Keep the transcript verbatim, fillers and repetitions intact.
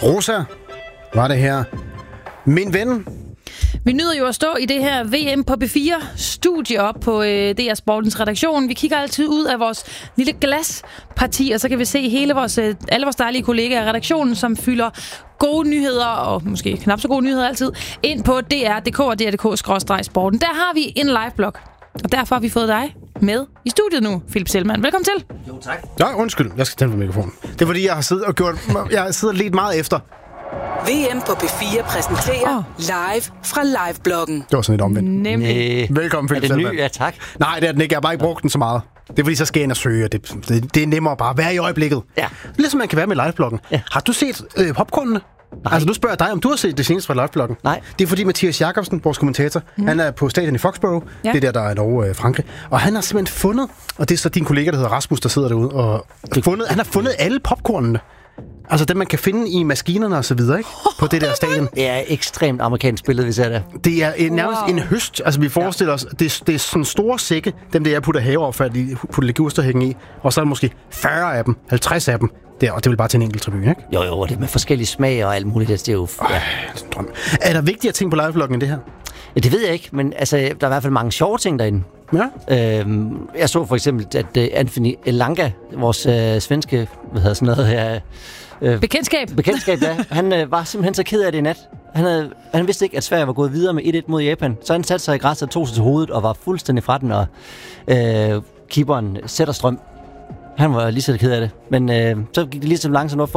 Rosa var det her. Min ven. Vi nyder jo at stå i det her V M på B fire studie op på øh, D R Sportens redaktion. Vi kigger altid ud af vores lille glasparti, og så kan vi se hele vores, øh, alle vores dejlige kollegaer i redaktionen, som fylder gode nyheder, og måske knap så gode nyheder altid, ind på D R punktum D K og D R punktum D K skråstreg sporten. Der har vi en live-blog, og derfor har vi fået dig med i studiet nu, Philip Selman. Velkommen til. Jo, tak. Ja, undskyld. Jeg skal tænde på mikrofonen. Det er fordi, jeg har siddet og gjort... Jeg har siddet lidt meget efter. V M på B fire præsenterer oh. live fra live-bloggen. Det var sådan lidt omvendt. Nemlig. Velkommen, Philip Selman. Er Selman. det ny? Ja, tak. Nej, det er den ikke. Jeg har bare ikke brugt den så meget. Det er fordi, så skal jeg ind og søge, og det, det, det er nemmere bare at være i øjeblikket. Ja. Ligesom man kan være med live-bloggen. Ja. Har du set øh, popcornene? Nej. Altså, nu spørger jeg dig, om du har set det seneste fra live-bloggen. Nej. Det er fordi Mathias Jacobsen, vores kommentator, mm. han er på stadion i Foxborough. Ja. Det er der, der er Norge øh, Frankrig. Og han har simpelthen fundet, og det er så din kollega, der hedder Rasmus, der sidder derude, og fundet, han har fundet alle popcornene. Altså dem, man kan finde i maskinerne og så videre, ikke? På det der stadion. Det er ekstremt amerikansk billede, vi ser det. Det er en, nærmest Wow. en høst. Altså, vi forestiller ja. os, det, det er sådan store sække, dem der, jeg putter haveaffald i, putter legusterhækken i, og så er der måske fyrre af dem, halvtreds af dem, der, og det vil bare til en enkelt tribune, ikke? Jo, jo, det er med forskellige smag og alt muligt. Det er jo... Ja. Ej, det er en drøm. Er der vigtigere ting på live-bloggen end det her? Ja, det ved jeg ikke, men altså, der er i hvert fald mange sjove ting derinde. Ja. Øhm, jeg så for eksempel, at uh, Anthony Elanga, vores uh, svenske, hvad hedder sådan noget her... Uh, Bekendtskab. Bekendtskab, ja. Han øh, var simpelthen så ked af det i nat. Han, havde, han vidste ikke, at Sverige var gået videre med et-et mod Japan. Så han satte sig i græsset, tog sig til hovedet og var fuldstændig fra den, og øh, keeperen sætter strøm. Han var lige så ked af det. Men øh, så gik det lige så langsomt op